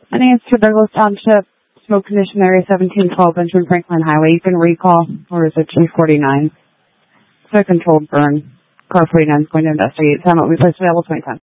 My name is to Douglas Township, Smoke Condition Area 1712, Benjamin Franklin Highway. You can recall, or is it G49? It's a controlled burn. Car 49 is going to investigate. Time will be placed available 2010.